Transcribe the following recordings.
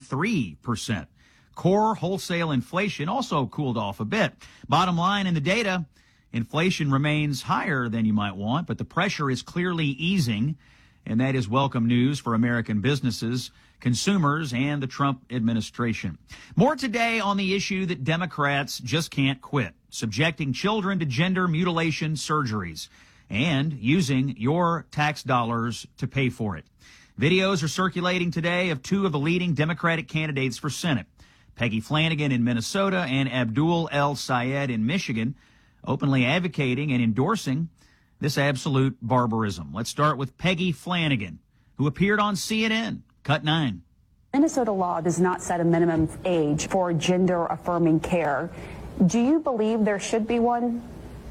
3%. Core wholesale inflation also cooled off a bit. Bottom line in the data, inflation remains higher than you might want, but the pressure is clearly easing, and that is welcome news for American businesses, consumers, and the Trump administration. More today on the issue that Democrats just can't quit, subjecting children to gender mutilation surgeries and using your tax dollars to pay for it. Videos are circulating today of two of the leading Democratic candidates for Senate, Peggy Flanagan in Minnesota and Abdul El-Sayed in Michigan, openly advocating and endorsing this absolute barbarism. Let's start with Peggy Flanagan, who appeared on CNN, Cut 9. Minnesota law does not set a minimum age for gender-affirming care. Do you believe there should be one?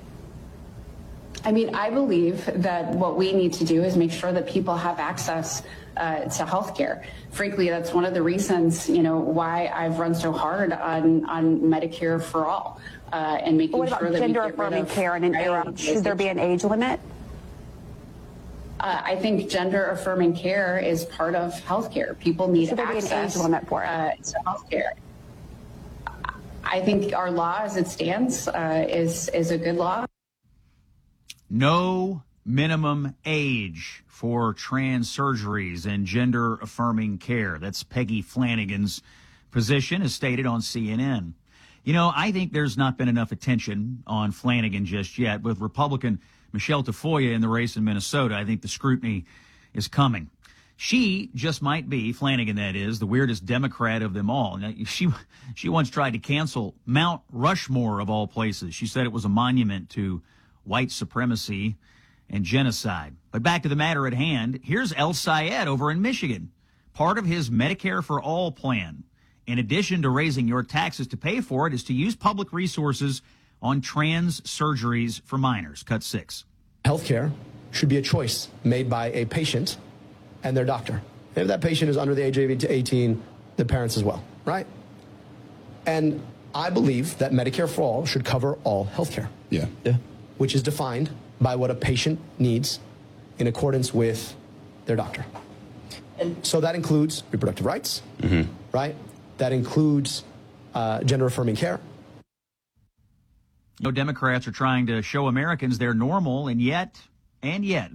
I mean, I believe that what we need to do is make sure that people have access to health care. Frankly, that's one of the reasons, why I've run so hard on Medicare for all and making sure that we get rid of gender-affirming care and an age. Should there be an age limit? I think gender-affirming care is part of health care. People need access be an age limit for it? To health care. I think our law as it stands is a good law. No minimum age for trans surgeries and gender-affirming care. That's Peggy Flanagan's position, as stated on CNN. I think there's not been enough attention on Flanagan just yet. With Republican Michelle Tafoya in the race in Minnesota, I think the scrutiny is coming. She just might be, Flanagan that is, the weirdest Democrat of them all. Now, she once tried to cancel Mount Rushmore of all places. She said it was a monument to white supremacy and genocide. But back to the matter at hand, here's El-Sayed over in Michigan. Part of his Medicare for All plan, in addition to raising your taxes to pay for it, is to use public resources on trans surgeries for minors. Cut 6. Healthcare should be a choice made by a patient and their doctor. If that patient is under the age of 18, the parents as well, right? And I believe that Medicare for All should cover all healthcare. Yeah. Which is defined by what a patient needs in accordance with their doctor. And so that includes reproductive rights, right? That includes gender-affirming care. Democrats are trying to show Americans they're normal, and yet